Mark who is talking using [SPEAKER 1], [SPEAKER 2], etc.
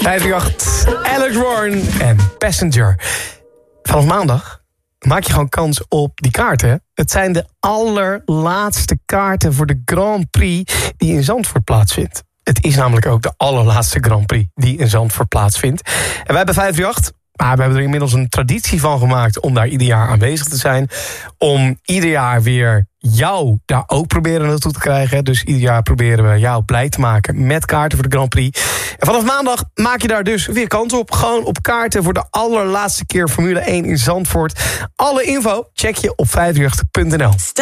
[SPEAKER 1] 538, Alex Warren en Passenger. Vanaf maandag maak je gewoon kans op die kaarten. Het zijn de allerlaatste kaarten voor de Grand Prix die in Zandvoort plaatsvindt. Het is namelijk ook de allerlaatste Grand Prix die in Zandvoort plaatsvindt. En wij hebben 538... Maar we hebben er inmiddels een traditie van gemaakt om daar ieder jaar aanwezig te zijn. Om ieder jaar weer jou daar ook proberen naartoe te krijgen. Dus ieder jaar proberen we jou blij te maken met kaarten voor de Grand Prix. En vanaf maandag maak je daar dus weer kans op. Gewoon op kaarten voor de allerlaatste keer Formule 1 in Zandvoort. Alle info check je op 538.nl.